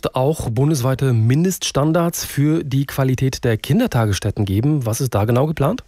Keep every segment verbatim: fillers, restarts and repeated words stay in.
Zukunft auch bundesweite Mindeststandards für die Qualität der Kindertagesstätten geben. Was ist da genau geplant?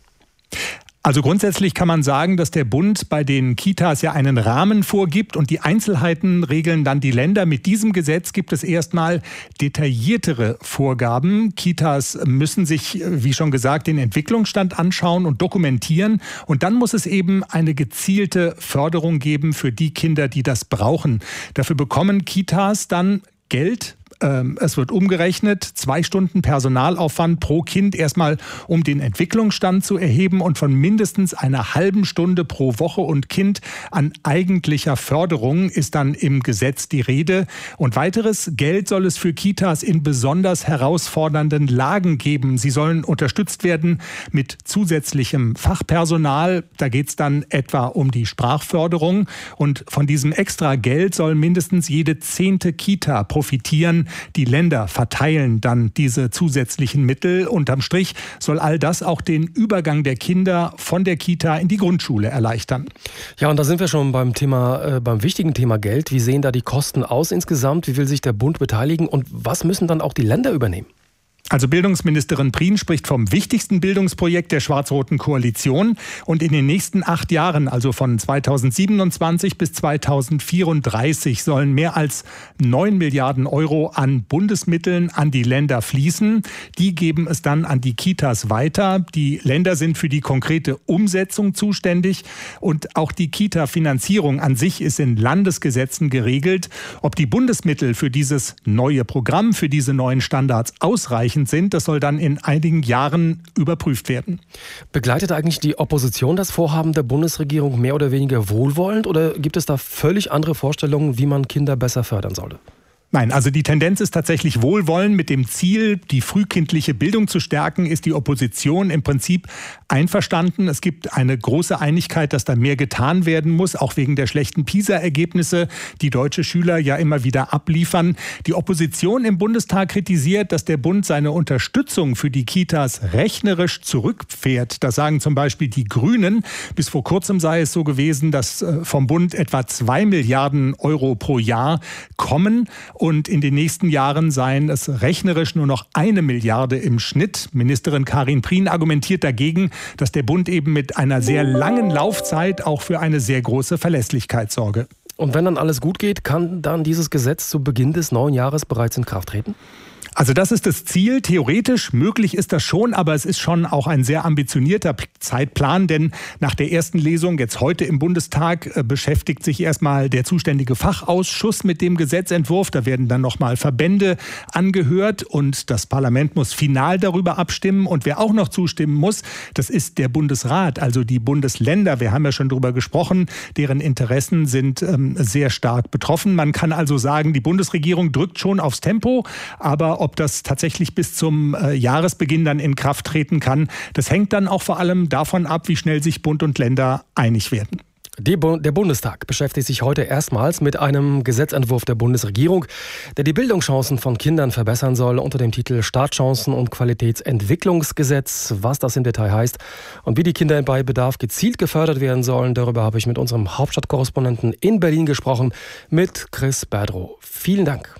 Also grundsätzlich kann man sagen, dass der Bund bei den Kitas ja einen Rahmen vorgibt und die Einzelheiten regeln dann die Länder. Mit diesem Gesetz gibt es erstmal detailliertere Vorgaben. Kitas müssen sich, wie schon gesagt, den Entwicklungsstand anschauen und dokumentieren. Und dann muss es eben eine gezielte Förderung geben für die Kinder, die das brauchen. Dafür bekommen Kitas dann Geld. Es wird umgerechnet, zwei Stunden Personalaufwand pro Kind erstmal, um den Entwicklungsstand zu erheben und von mindestens einer halben Stunde pro Woche und Kind an eigentlicher Förderung ist dann im Gesetz die Rede. Und weiteres Geld soll es für Kitas in besonders herausfordernden Lagen geben. Sie sollen unterstützt werden mit zusätzlichem Fachpersonal. Da geht es dann etwa um die Sprachförderung. Und von diesem extra Geld soll mindestens jede zehnte Kita profitieren. Die Länder verteilen dann diese zusätzlichen Mittel. Unterm Strich soll all das auch den Übergang der Kinder von der Kita in die Grundschule erleichtern. Ja, und da sind wir schon beim Thema, äh, beim wichtigen Thema Geld. Wie sehen da die Kosten aus insgesamt? Wie will sich der Bund beteiligen? Und was müssen dann auch die Länder übernehmen? Also Bildungsministerin Prien spricht vom wichtigsten Bildungsprojekt der schwarz-roten Koalition. Und in den nächsten acht Jahren, also von zweitausendsiebenundzwanzig bis zweitausendvierunddreißig, sollen mehr als neun Milliarden Euro an Bundesmitteln an die Länder fließen. Die geben es dann an die Kitas weiter. Die Länder sind für die konkrete Umsetzung zuständig. Und auch die Kita-Finanzierung an sich ist in Landesgesetzen geregelt. Ob die Bundesmittel für dieses neue Programm, für diese neuen Standards ausreichen sind, das soll dann in einigen Jahren überprüft werden. Begleitet eigentlich die Opposition das Vorhaben der Bundesregierung mehr oder weniger wohlwollend oder gibt es da völlig andere Vorstellungen, wie man Kinder besser fördern sollte? Nein, also die Tendenz ist tatsächlich Wohlwollen. Mit dem Ziel, die frühkindliche Bildung zu stärken, ist die Opposition im Prinzip einverstanden. Es gibt eine große Einigkeit, dass da mehr getan werden muss, auch wegen der schlechten PISA-Ergebnisse, die deutsche Schüler ja immer wieder abliefern. Die Opposition im Bundestag kritisiert, dass der Bund seine Unterstützung für die Kitas rechnerisch zurückfährt. Das sagen zum Beispiel die Grünen. Bis vor kurzem sei es so gewesen, dass vom Bund etwa zwei Milliarden Euro pro Jahr kommen. Und in den nächsten Jahren seien es rechnerisch nur noch eine Milliarde im Schnitt. Ministerin Karin Prien argumentiert dagegen, dass der Bund eben mit einer sehr langen Laufzeit auch für eine sehr große Verlässlichkeit sorge. Und wenn dann alles gut geht, kann dann dieses Gesetz zu Beginn des neuen Jahres bereits in Kraft treten? Also das ist das Ziel. Theoretisch möglich ist das schon, aber es ist schon auch ein sehr ambitionierter Zeitplan, denn nach der ersten Lesung jetzt heute im Bundestag beschäftigt sich erstmal der zuständige Fachausschuss mit dem Gesetzentwurf. Da werden dann nochmal Verbände angehört und das Parlament muss final darüber abstimmen. Und wer auch noch zustimmen muss, das ist der Bundesrat, also die Bundesländer. Wir haben ja schon darüber gesprochen, deren Interessen sind ähm, sehr stark betroffen. Man kann also sagen, die Bundesregierung drückt schon aufs Tempo, aber ob das tatsächlich bis zum äh, Jahresbeginn dann in Kraft treten kann, das hängt dann auch vor allem davon ab, wie schnell sich Bund und Länder einig werden. Der Bundestag beschäftigt sich heute erstmals mit einem Gesetzentwurf der Bundesregierung, der die Bildungschancen von Kindern verbessern soll, unter dem Titel Startchancen- und Qualitätsentwicklungsgesetz. Was das im Detail heißt und wie die Kinder bei Bedarf gezielt gefördert werden sollen, darüber habe ich mit unserem Hauptstadtkorrespondenten in Berlin gesprochen, mit Chris Berdrow. Vielen Dank.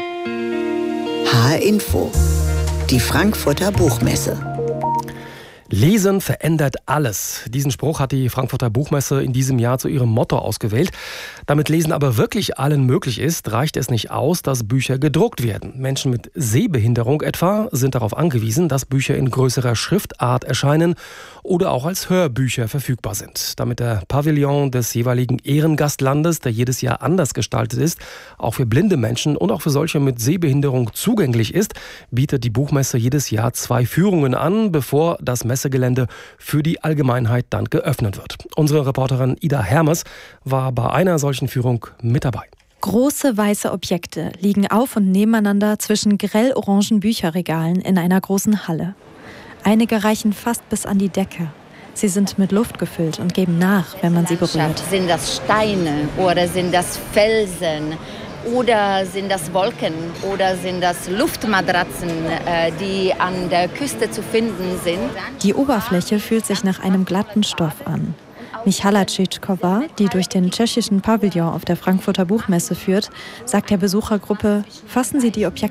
H R-Info, die Frankfurter Buchmesse. Lesen verändert alles. Diesen Spruch hat die Frankfurter Buchmesse in diesem Jahr zu ihrem Motto ausgewählt. Damit Lesen aber wirklich allen möglich ist, reicht es nicht aus, dass Bücher gedruckt werden. Menschen mit Sehbehinderung etwa sind darauf angewiesen, dass Bücher in größerer Schriftart erscheinen oder auch als Hörbücher verfügbar sind. Damit der Pavillon des jeweiligen Ehrengastlandes, der jedes Jahr anders gestaltet ist, auch für blinde Menschen und auch für solche mit Sehbehinderung zugänglich ist, bietet die Buchmesse jedes Jahr zwei Führungen an, bevor das Messegelände für die Allgemeinheit dann geöffnet wird. Unsere Reporterin Ida Hermes war bei einer solchen Führung mit dabei. Große weiße Objekte liegen auf und nebeneinander zwischen grell-orangen Bücherregalen in einer großen Halle. Einige reichen fast bis an die Decke. Sie sind mit Luft gefüllt und geben nach, wenn man sie berührt. Sind das Steine oder sind das Felsen? Oder sind das Wolken oder sind das Luftmatratzen, die an der Küste zu finden sind? Die Oberfläche fühlt sich nach einem glatten Stoff an. Michala Tschitschkova, die durch den tschechischen Pavillon auf der Frankfurter Buchmesse führt, sagt der Besuchergruppe, fassen Sie die Objekte